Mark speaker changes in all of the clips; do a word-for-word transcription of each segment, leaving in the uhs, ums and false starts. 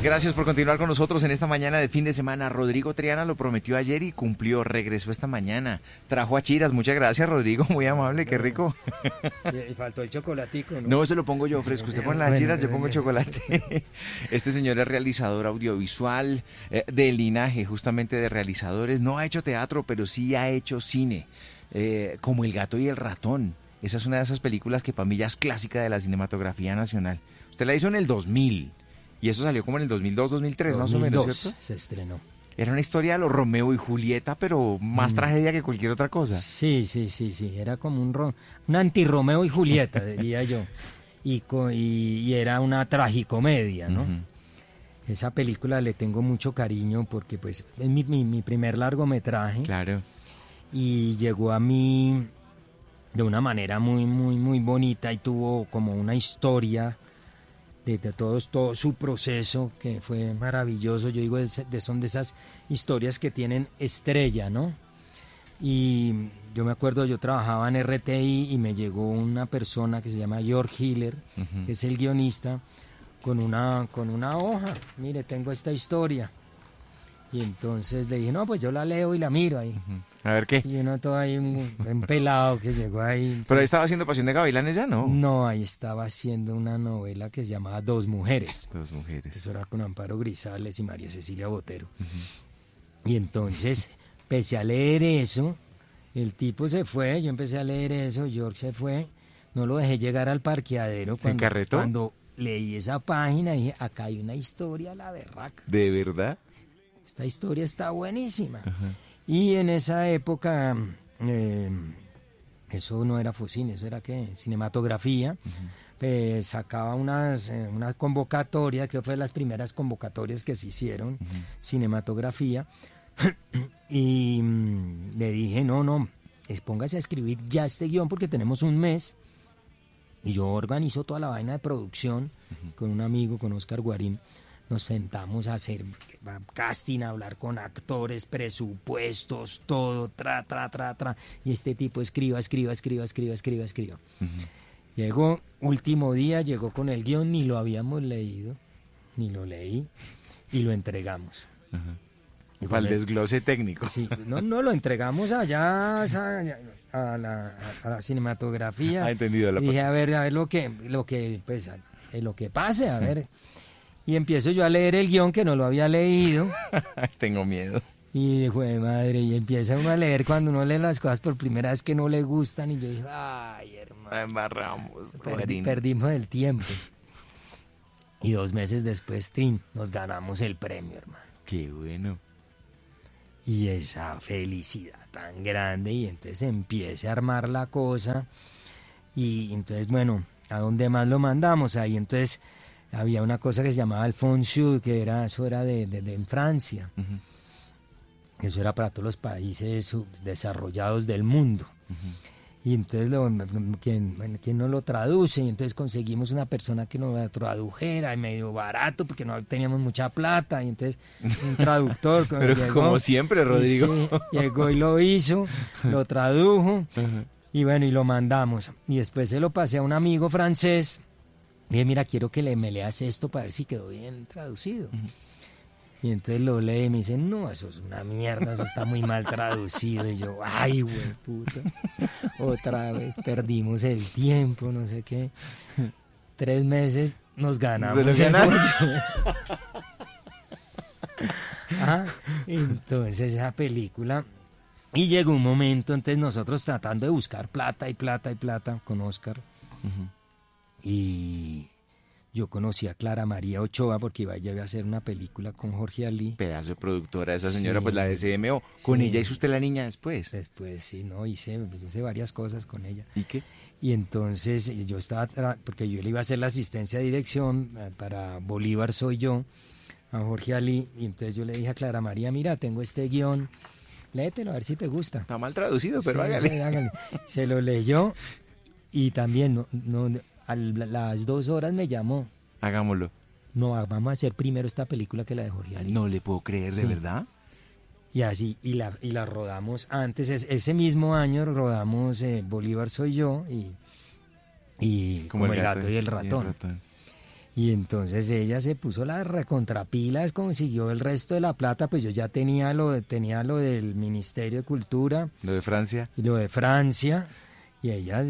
Speaker 1: Gracias por continuar con nosotros en esta mañana de fin de semana. Rodrigo Triana lo prometió ayer y cumplió, regresó esta mañana. Trajo a Chiras, muchas gracias Rodrigo, muy amable, qué rico.
Speaker 2: Y faltó el chocolatico, ¿no?
Speaker 1: No, se lo pongo yo fresco, usted pone las
Speaker 2: Bueno,
Speaker 1: Chiras, yo
Speaker 2: bueno,
Speaker 1: pongo el
Speaker 2: bien.
Speaker 1: chocolate. Este señor es realizador audiovisual, eh, de linaje justamente de realizadores. No ha hecho teatro, pero sí ha hecho cine, eh, como El gato y el ratón. Esa es una de esas películas que para mí ya es clásica de la cinematografía nacional. Usted la hizo en el dos mil. Y eso salió como en el dos mil dos, dos mil tres, más o menos, ¿cierto?
Speaker 2: se estrenó.
Speaker 1: Era una historia de los Romeo y Julieta, pero más
Speaker 2: Mm.
Speaker 1: tragedia que cualquier otra cosa.
Speaker 2: Sí, sí, sí, sí. Era como un, ro- un anti-Romeo y Julieta, diría yo. Y, co- y, y era una tragicomedia, ¿no?
Speaker 1: Ujú.
Speaker 2: Esa película le tengo mucho cariño porque pues es mi, mi, mi primer largometraje.
Speaker 1: Claro.
Speaker 2: Y llegó a mí de una manera muy, muy, muy bonita y tuvo como una historia de, de todo, todo su proceso que fue maravilloso. Yo digo, es- de, son de esas historias que tienen estrella, ¿no? Y yo me acuerdo, yo trabajaba en R T I y me llegó una persona que se llama George Hiller,
Speaker 1: Ujú.
Speaker 2: que es el guionista, con una, con una hoja. Mire, tengo esta historia. Y entonces le dije, no, pues yo la leo y la miro ahí.
Speaker 1: A ver qué.
Speaker 2: Y uno todo ahí, un, un pelado que llegó ahí.
Speaker 1: Pero ahí estaba haciendo Pasión de Gavilanes ya, ¿no?
Speaker 2: No, ahí estaba haciendo una novela que se llamaba Dos Mujeres.
Speaker 1: Dos mujeres.
Speaker 2: Eso era con Amparo Grisales y María Cecilia Botero. Y entonces empecé a leer eso, el tipo se fue, yo empecé a leer eso, George se fue, no lo dejé llegar al parqueadero.
Speaker 1: ¿Se
Speaker 2: Cuando,
Speaker 1: encarretó?
Speaker 2: cuando leí esa página dije, acá hay una historia, la berraca.
Speaker 1: ¿De verdad?
Speaker 2: Esta historia está buenísima. Y en esa época, eh, eso no era Focine, eso era ¿qué? Cinematografía. Eh, sacaba unas, eh, una convocatoria, que fue de las primeras convocatorias que se hicieron, cinematografía. Y mm, le dije, no, no, es- póngase a escribir ya este guión porque tenemos un mes. Y yo organizo toda la vaina de producción con un amigo, con Oscar Guarín. Nos sentamos a hacer casting, a hablar con actores, presupuestos, todo, tra, tra, tra, tra. Y este tipo escriba, escriba, escriba, escriba, escriba, escriba. Llegó, último día, llegó con el guión, ni lo habíamos leído, ni lo leí, y lo entregamos. Y
Speaker 1: Para el
Speaker 2: con el-
Speaker 1: desglose técnico.
Speaker 2: Sí, no, no, lo entregamos allá a, esa- a la, a la cinematografía.
Speaker 1: Ha entendido la
Speaker 2: Y dije,
Speaker 1: parte.
Speaker 2: a ver, a ver lo que, lo que, pues, a- eh, lo que pase, a ver. Y empiezo yo a leer el guión que no lo había leído.
Speaker 1: Tengo miedo.
Speaker 2: Y dijo, de madre, y empieza uno a leer cuando uno lee las cosas por primera vez que no le gustan. Y yo dije, ay, hermano,
Speaker 1: La embarramos.
Speaker 2: perdi-
Speaker 1: Rodrín.
Speaker 2: perdimos el tiempo. Y dos meses después, Trin, nos ganamos el premio, hermano.
Speaker 1: Qué bueno.
Speaker 2: Y esa felicidad tan grande, y entonces empiece a armar la cosa. Y entonces, bueno, ¿a dónde más lo mandamos? Ahí entonces había una cosa que se llamaba el Fond Sud, que era, eso era de, de- de en Francia.
Speaker 1: Ujú.
Speaker 2: Eso era para todos los países subdesarrollados del mundo. Y entonces, lo, ¿quién, bueno, ¿quién nos lo traduce? Y entonces conseguimos una persona que nos lo tradujera, y medio barato, porque no teníamos mucha plata. Y entonces, un traductor. que
Speaker 1: Pero
Speaker 2: llegó,
Speaker 1: como siempre,
Speaker 2: y
Speaker 1: Rodrigo.
Speaker 2: sí, llegó y lo hizo, lo tradujo, y bueno, y lo mandamos. Y después se lo pasé a un amigo francés. Y dije, mira, quiero que le, me leas esto para ver si quedó bien traducido. Y entonces lo lee y me dice, no, eso es una mierda, eso está muy mal traducido. Y yo, ay, güey, puta, otra vez perdimos el tiempo, no sé qué. Tres meses nos ganamos.
Speaker 1: Se lo
Speaker 2: el
Speaker 1: ganaron.
Speaker 2: bolso. Ah, entonces esa película. Y llegó un momento, entonces nosotros tratando de buscar plata y plata y plata con Oscar. Y yo conocí a Clara María Ochoa porque iba, ella iba a hacer una película con Jorge Ali.
Speaker 1: Pedazo de productora esa señora,
Speaker 2: Sí.
Speaker 1: pues la de C M O. Con
Speaker 2: Sí.
Speaker 1: ella hizo usted la niña después.
Speaker 2: Después, sí, no, hice, pues, hice varias cosas con ella.
Speaker 1: ¿Y qué?
Speaker 2: Y entonces eh, yo estaba, tra- porque yo le iba a hacer la asistencia de dirección eh, para Bolívar Soy Yo, a Jorge Ali. Y entonces yo le dije a Clara María, mira, tengo este guión, léetelo a ver si te gusta.
Speaker 1: Está mal traducido, pero
Speaker 2: Sí,
Speaker 1: hágale.
Speaker 2: sí, hágale. Se lo leyó y también no, no, a las dos horas me llamó.
Speaker 1: Hagámoslo.
Speaker 2: No, vamos a hacer primero esta película que la de Jorge Ali.
Speaker 1: No le puedo creer, ¿de
Speaker 2: Sí.
Speaker 1: verdad?
Speaker 2: Y así, y la, y la rodamos antes, es- ese mismo año rodamos eh, Bolívar Soy Yo y, y como, el gato, y el ratón. Y entonces ella se puso las recontrapilas, consiguió el resto de la plata, pues yo ya tenía lo, de, tenía lo del Ministerio de Cultura.
Speaker 1: Lo de Francia.
Speaker 2: Y lo de Francia, y ella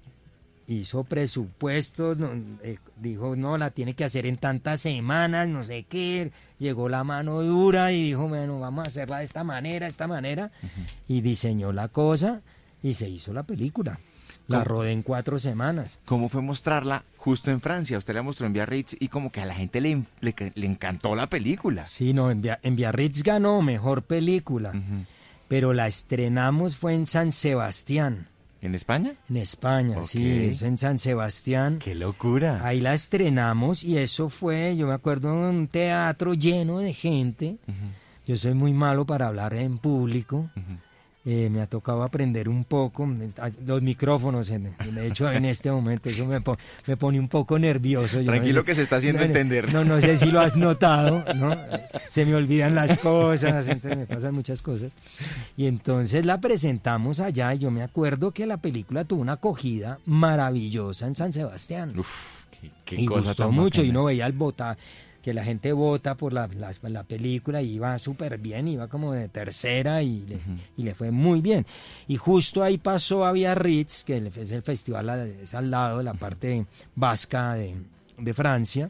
Speaker 2: hizo presupuestos, no, eh, dijo, no, la tiene que hacer en tantas semanas, no sé qué, llegó la mano dura y dijo, bueno, vamos a hacerla de esta manera, de esta manera, uh-huh. y diseñó la cosa y se hizo la película. La rodé en cuatro semanas.
Speaker 1: ¿Cómo fue mostrarla justo en Francia? Usted la mostró en Biarritz y como que a la gente le, le, le encantó la película.
Speaker 2: Sí, no, en, en Biarritz ganó mejor película, uh-huh. pero la estrenamos fue en San Sebastián.
Speaker 1: ¿En España?
Speaker 2: En España, okay. Sí, eso en San Sebastián.
Speaker 1: ¡Qué locura!
Speaker 2: Ahí la estrenamos y eso fue, yo me acuerdo, un teatro lleno de gente. Uh-huh. Yo soy muy malo para hablar en público. Uh-huh. Eh, me ha tocado aprender un poco, los micrófonos, en, de hecho en este momento eso me, po, me pone un poco nervioso. Yo
Speaker 1: Tranquilo
Speaker 2: no,
Speaker 1: que se está haciendo
Speaker 2: no,
Speaker 1: entender.
Speaker 2: No, no sé si lo has notado, ¿no? Se me olvidan las cosas, entonces me pasan muchas cosas. Y entonces la presentamos allá y yo me acuerdo que la película tuvo una acogida maravillosa en San Sebastián.
Speaker 1: Uf, qué, qué
Speaker 2: y
Speaker 1: cosa
Speaker 2: gustó
Speaker 1: tan
Speaker 2: mucho
Speaker 1: bacana.
Speaker 2: Y uno veía el bota que la gente vota por la, la, la película y iba súper bien, iba como de tercera y le, uh-huh. y le fue muy bien. Y justo ahí pasó a Biarritz, que es el festival, es al lado de la parte vasca de, de Francia,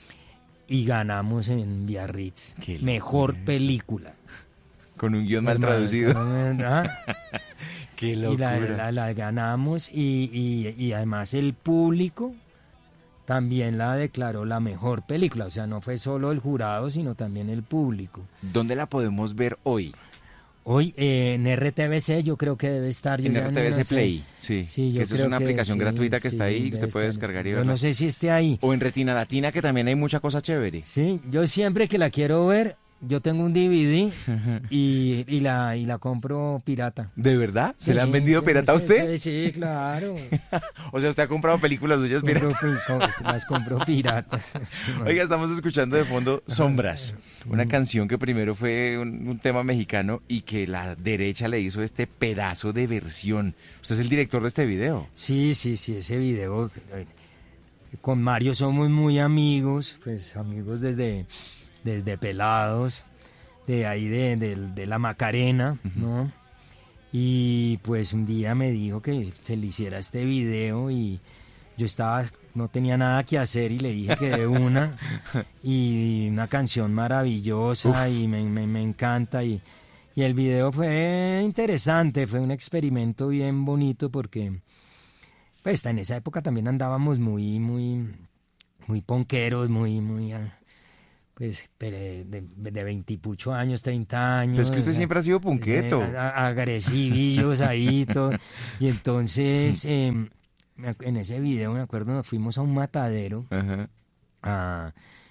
Speaker 2: y ganamos en Biarritz.
Speaker 1: Qué
Speaker 2: mejor
Speaker 1: locura.
Speaker 2: Película.
Speaker 1: Con un guión mal traducido.
Speaker 2: ¿Ah?
Speaker 1: Qué locura.
Speaker 2: Y la, la, la ganamos y, y, y además el público también la declaró la mejor película, o sea, no fue solo el jurado, sino también el público.
Speaker 1: ¿Dónde la podemos ver hoy?
Speaker 2: Hoy eh, en R T V C yo creo que debe estar. Yo
Speaker 1: en
Speaker 2: ya
Speaker 1: R T V C
Speaker 2: no, no
Speaker 1: Play, sí.
Speaker 2: sí yo
Speaker 1: que esa es una
Speaker 2: que,
Speaker 1: aplicación
Speaker 2: sí,
Speaker 1: gratuita que
Speaker 2: sí,
Speaker 1: está ahí, que usted puede
Speaker 2: estar.
Speaker 1: descargar y
Speaker 2: Yo
Speaker 1: verla.
Speaker 2: no sé si esté ahí.
Speaker 1: O en Retina Latina, que también hay mucha cosa chévere.
Speaker 2: Sí, yo siempre que la quiero ver, yo tengo un D V D y, y, la, y la compro pirata.
Speaker 1: ¿De verdad? ¿Se
Speaker 2: sí,
Speaker 1: la han vendido
Speaker 2: sí,
Speaker 1: pirata a usted?
Speaker 2: Sí, sí, claro.
Speaker 1: O sea, usted ha comprado películas suyas piratas.
Speaker 2: Las compro piratas.
Speaker 1: Oiga, estamos escuchando de fondo Sombras, una canción que primero fue un, un tema mexicano y que la derecha le hizo este pedazo de versión. ¿Usted es el director de este video?
Speaker 2: Sí, sí, sí, ese video. Con Mario somos muy amigos, pues amigos desde... desde pelados, de ahí de, de, de la Macarena, ¿no? Uh-huh. Y pues un día me dijo que se le hiciera este video y yo estaba, no tenía nada que hacer y le dije que de una, y una canción maravillosa. Uf. Y me, me, me encanta y, y el video fue interesante, fue un experimento bien bonito porque pues en esa época también andábamos muy, muy, muy ponqueros, muy, muy... pues de veintipucho años, treinta años.
Speaker 1: Pero es que usted o sea, siempre ha sido punqueto.
Speaker 2: Eh, agresivillos ahí, todo. Y entonces, eh, en ese video, me acuerdo, nos fuimos a un matadero. Uh-huh. a,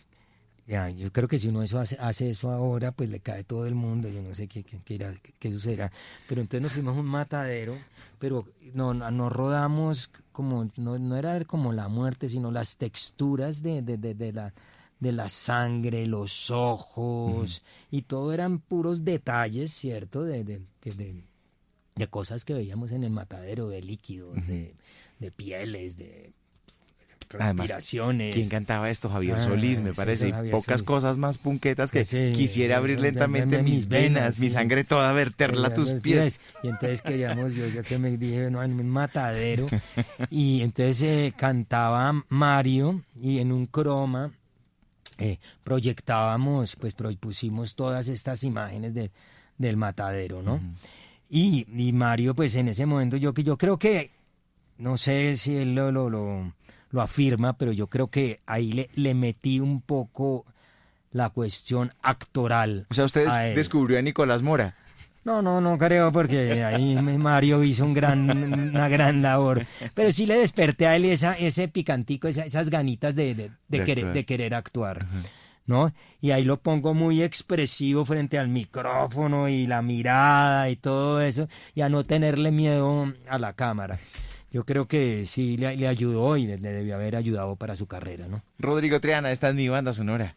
Speaker 2: ya, yo creo que si uno eso hace, hace eso ahora, pues le cae todo el mundo. Yo no sé qué, qué, qué, irá, qué, qué sucederá. Pero entonces nos fuimos a un matadero, pero no, no rodamos como, no, no era como la muerte, sino las texturas de, de, de, de la... de la sangre, los ojos, uh-huh. y todo eran puros detalles, ¿cierto? De, de, de, de cosas que veíamos en el matadero, de líquidos, uh-huh. de, de pieles, de respiraciones.
Speaker 1: Además, ¿quién cantaba esto? Javier ah, Solís, me sí, parece, y pocas Solís. Cosas más punquetas que
Speaker 2: sí,
Speaker 1: quisiera abrir lentamente
Speaker 2: de, de, de
Speaker 1: mis venas, venas sí. Mi sangre toda, verterla a tus pies.
Speaker 2: Y entonces queríamos, yo ya me dije, no, en un matadero, y entonces eh, cantaba Mario, y en un croma, Eh, proyectábamos, pues propusimos todas estas imágenes de, del matadero, ¿no? Uh-huh. Y, y Mario, pues en ese momento, yo, yo creo que, no sé si él lo, lo, lo, lo afirma, pero yo creo que ahí le, le metí un poco la cuestión actoral.
Speaker 1: O sea, usted des- descubrió a Nicolás Mora.
Speaker 2: No, no, no creo, porque ahí Mario hizo un gran, una gran labor. Pero sí le desperté a él esa, ese picantico, esa, esas ganitas de, de, de, de, querer, de querer actuar, uh-huh. ¿no? Y ahí lo pongo muy expresivo frente al micrófono y la mirada y todo eso, y a no tenerle miedo a la cámara. Yo creo que sí le, le ayudó y le, le debió haber ayudado para su carrera, ¿no?
Speaker 1: Rodrigo Triana, esta es mi banda sonora.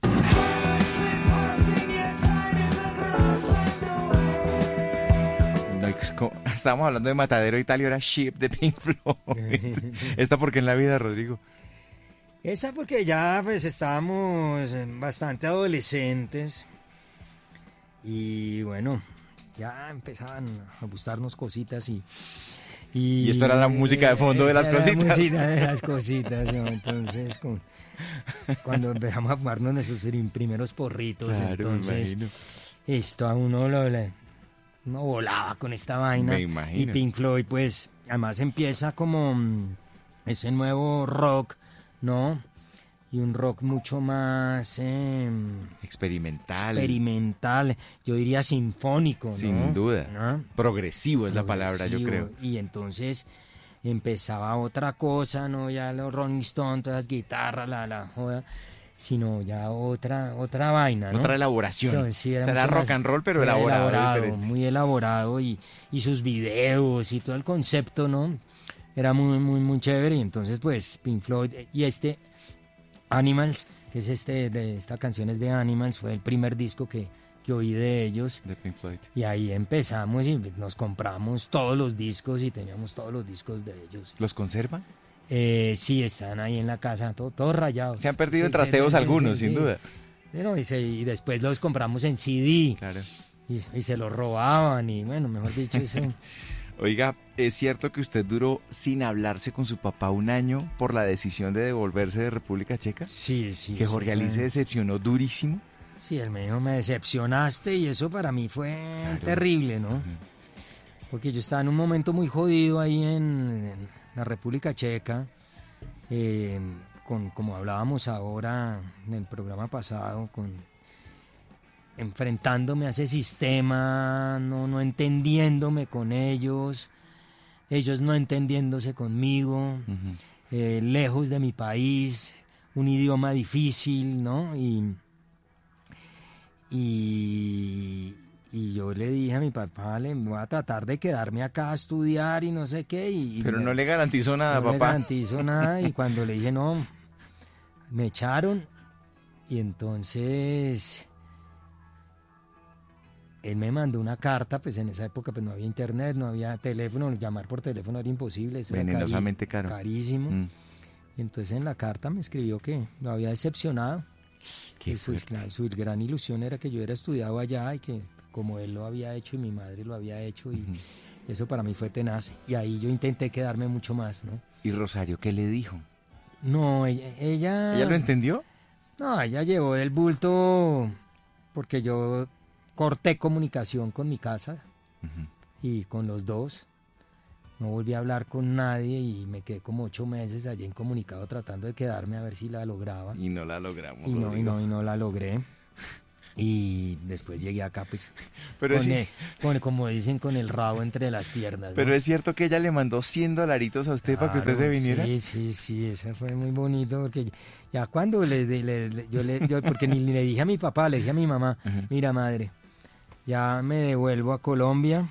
Speaker 1: Estábamos hablando de Matadero Italia, era Ship de Pink Floyd. ¿Esta por qué en la vida, Rodrigo?
Speaker 2: Esa porque ya pues estábamos bastante adolescentes y bueno, ya empezaban a gustarnos cositas y...
Speaker 1: Y, y esto era la música de fondo de las cositas.
Speaker 2: La música de las cositas, ¿no? Entonces, con, cuando empezamos a fumarnos nuestros primeros porritos, claro, entonces, esto a uno lo... Le, uno volaba con esta vaina.
Speaker 1: Me imagino.
Speaker 2: Y Pink Floyd, pues, además empieza como ese nuevo rock, ¿no? Y un rock mucho más... Eh,
Speaker 1: experimental.
Speaker 2: Experimental, yo diría sinfónico, ¿no?
Speaker 1: Sin duda.
Speaker 2: ¿no?
Speaker 1: Progresivo es
Speaker 2: Progresivo,
Speaker 1: la palabra, yo creo.
Speaker 2: Y entonces empezaba otra cosa, ¿no? Ya los Rolling Stones, todas las guitarras, la, la joda... sino ya otra otra vaina, ¿no?
Speaker 1: Otra elaboración.
Speaker 2: Sí, era
Speaker 1: Será rock
Speaker 2: más,
Speaker 1: and roll, pero elaborado,
Speaker 2: elaborado muy elaborado y, y sus videos y todo el concepto, ¿no? Era muy, muy, muy chévere. Y entonces, pues, Pink Floyd y este Animals, que es este, de esta canción es de Animals, fue el primer disco que, que oí de ellos.
Speaker 1: De Pink Floyd.
Speaker 2: Y ahí empezamos y nos compramos todos los discos y teníamos todos los discos de ellos.
Speaker 1: ¿Los conservan?
Speaker 2: Eh, sí, están ahí en la casa, todos todo rayados.
Speaker 1: Se han perdido
Speaker 2: sí,
Speaker 1: en trasteos
Speaker 2: sí,
Speaker 1: algunos,
Speaker 2: sí,
Speaker 1: sin
Speaker 2: sí.
Speaker 1: duda.
Speaker 2: Bueno, y, se, y después los compramos en C D.
Speaker 1: Claro.
Speaker 2: Y, y se los robaban y bueno, mejor dicho, eso...
Speaker 1: Oiga, ¿es cierto que usted duró sin hablarse con su papá un año por la decisión de devolverse de República Checa?
Speaker 2: Sí, sí.
Speaker 1: ¿Que Jorge Ali se decepcionó durísimo?
Speaker 2: Sí, él me dijo, me decepcionaste y eso para mí fue claro. terrible, ¿no? Uh-huh. Porque yo estaba en un momento muy jodido ahí en, en la República Checa, eh, con, como hablábamos ahora en el programa pasado, con enfrentándome a ese sistema, no, no entendiéndome con ellos, ellos no entendiéndose conmigo, uh-huh. eh, lejos de mi país, un idioma difícil, ¿no? Y, y, y yo le dije a mi papá, le voy a tratar de quedarme acá a estudiar y no sé qué. Y,
Speaker 1: Pero
Speaker 2: me,
Speaker 1: no le garantizó nada,
Speaker 2: no
Speaker 1: papá.
Speaker 2: No le garantizo nada y cuando le dije no, me echaron y entonces... Él me mandó una carta, pues en esa época pues no había internet, no había teléfono, llamar por teléfono era imposible, eso
Speaker 1: venenosamente
Speaker 2: era cari-
Speaker 1: caro.
Speaker 2: carísimo.
Speaker 1: Mm.
Speaker 2: Y entonces en la carta me escribió que lo había decepcionado.
Speaker 1: Qué
Speaker 2: su, su gran ilusión era que yo hubiera estudiado allá y que como él lo había hecho y mi madre lo había hecho y uh-huh. eso para mí fue tenaz. Y ahí yo intenté quedarme mucho más, ¿no?
Speaker 1: ¿Y Rosario qué le dijo?
Speaker 2: No, ella... ¿Ella,
Speaker 1: ¿Ella lo entendió?
Speaker 2: No, ella llevó el bulto porque yo... corté comunicación con mi casa uh-huh. y con los dos. No volví a hablar con nadie y me quedé como ocho meses allí incomunicado tratando de quedarme a ver si la lograba.
Speaker 1: Y no la logramos.
Speaker 2: Y no, y no, y no la logré. Y después llegué acá, pues,
Speaker 1: pero
Speaker 2: con
Speaker 1: sí.
Speaker 2: el, con, como dicen, con el rabo entre las piernas.
Speaker 1: Pero
Speaker 2: ¿no?
Speaker 1: es cierto que ella le mandó cien dolaritos a usted
Speaker 2: claro,
Speaker 1: para que usted se viniera.
Speaker 2: Sí, sí, sí, eso fue muy bonito, porque ya cuando le, le, le yo le, yo, porque ni le dije a mi papá, le dije a mi mamá, uh-huh. mira madre, ya me devuelvo a Colombia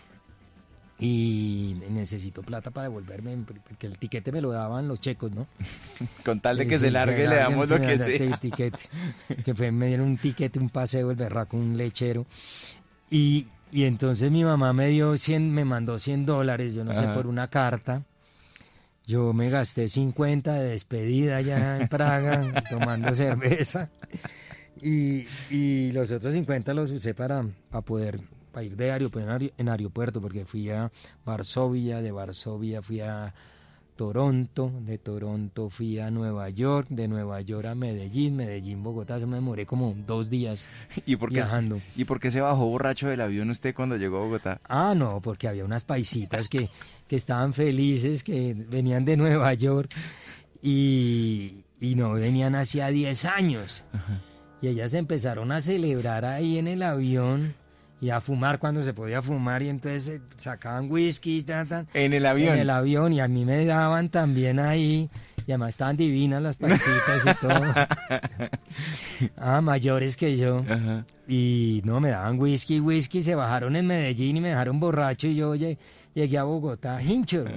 Speaker 2: y necesito plata para devolverme, porque el tiquete me lo daban los checos, ¿no?
Speaker 1: Con tal de que sí, se largue, se le damos lo que sea.
Speaker 2: El tiquete, que fue, me dieron un tiquete, un paseo, el berraco, un lechero. Y, y entonces mi mamá me dio cien, me mandó cien dólares, yo no Ajá. sé, por una carta. Yo me gasté cincuenta de despedida allá en Praga, tomando cerveza. Y, y los otros cincuenta los usé para, para poder para ir de aeropuerto en aeropuerto, porque fui a Varsovia, de Varsovia fui a Toronto, de Toronto fui a Nueva York, de Nueva York a Medellín, Medellín, Bogotá, yo me demoré como dos días
Speaker 1: ¿Y por qué,
Speaker 2: viajando.
Speaker 1: ¿Y por qué se bajó borracho del avión usted cuando llegó a Bogotá?
Speaker 2: Ah, no, porque había unas paisitas que, que estaban felices, que venían de Nueva York y, y no venían hacía diez años. Ajá. Y ellas empezaron a celebrar ahí en el avión y a fumar cuando se podía fumar y entonces sacaban whisky tan, tan,
Speaker 1: en el avión
Speaker 2: en el avión y a mí me daban también ahí y además estaban divinas las paisitas y todo ah, mayores que yo. Ajá. Y no, me daban whisky, whisky, se bajaron en Medellín y me dejaron borracho y yo llegué, llegué a Bogotá hincho.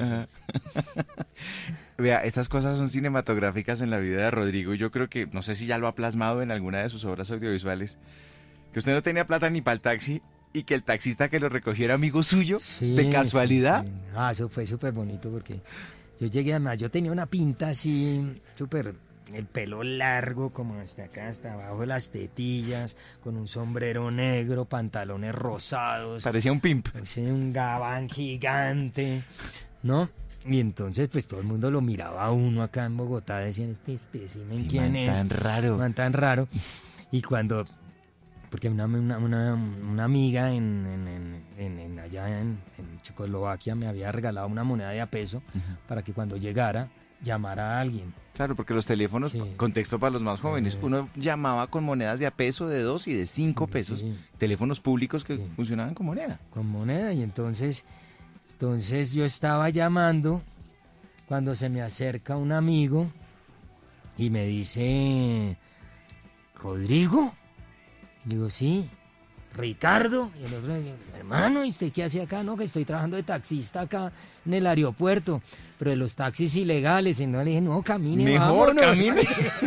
Speaker 1: Vea, estas cosas son cinematográficas en la vida de Rodrigo y yo creo que, no sé si ya lo ha plasmado en alguna de sus obras audiovisuales, que usted no tenía plata ni para el taxi y que el taxista que lo recogió era amigo suyo, sí, de casualidad.
Speaker 2: Sí, sí. Ah, eso fue súper bonito porque yo llegué, además yo tenía una pinta así súper el pelo largo como hasta acá, hasta abajo de las tetillas, con un sombrero negro, pantalones rosados.
Speaker 1: Parecía un pimp.
Speaker 2: Parecía un gabán gigante, ¿no? Y entonces, pues todo el mundo lo miraba a uno acá en Bogotá, decían, espécimen, ¿quién es?
Speaker 1: Tan raro.
Speaker 2: Man tan raro. Y cuando, porque una, una, una, una amiga en, en, en, en, en allá en, en Checoslovaquia me había regalado una moneda de a peso uh-huh. para que cuando llegara llamara a alguien.
Speaker 1: Claro, porque los teléfonos, sí. contexto para los más jóvenes, eh, uno llamaba con monedas de a peso, de dos y de cinco sí, pesos, sí. teléfonos públicos que sí. funcionaban con moneda.
Speaker 2: Con moneda, y entonces, entonces yo estaba llamando cuando se me acerca un amigo y me dice, ¿Rodrigo? Y digo, sí. ¿Ricardo? Y el otro dice, hermano, ¿y usted qué hace acá? No, que estoy trabajando de taxista acá en el aeropuerto, pero de los taxis ilegales. Y no, le dije, no, camine,
Speaker 1: mejor vámonos. Camine.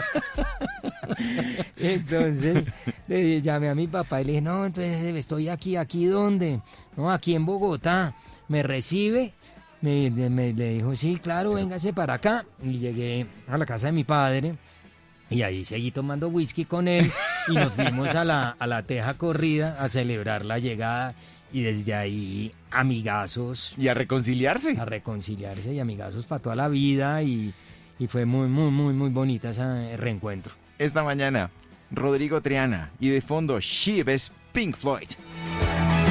Speaker 2: Entonces le llamé a mi papá y le dije, no, entonces estoy aquí, ¿aquí dónde? No, aquí en Bogotá. ¿Me recibe? Me, me le dijo, sí, claro, véngase para acá. Y llegué a la casa de mi padre. Y ahí seguí tomando whisky con él y nos fuimos a la, a la teja corrida a celebrar la llegada y desde ahí amigazos.
Speaker 1: Y a reconciliarse.
Speaker 2: A reconciliarse y amigazos para toda la vida y, y fue muy, muy, muy, muy bonita ese reencuentro.
Speaker 1: Esta mañana, Rodrigo Triana y de fondo She es Pink Floyd.